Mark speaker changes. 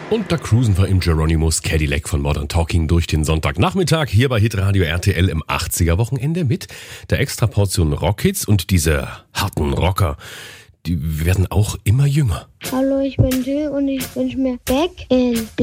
Speaker 1: Und da cruisen wir im Geronimus Cadillac von Modern Talking durch den Sonntagnachmittag hier bei Hitradio RTL im 80er-Wochenende mit der Extraportion Rockhits. Und diese harten Rocker, die werden auch immer jünger.
Speaker 2: Hallo, ich bin Jill und ich wünsche mir Back in